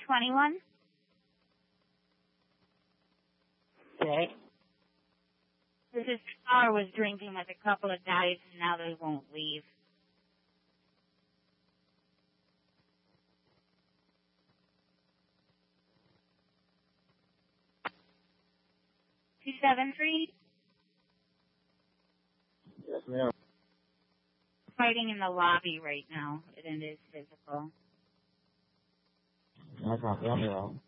21. Okay. This car was drinking with a couple of guys, and now they won't leave. 273. Yes, ma'am. Fighting in the lobby right now. It is physical. I copy. I'll be wrong.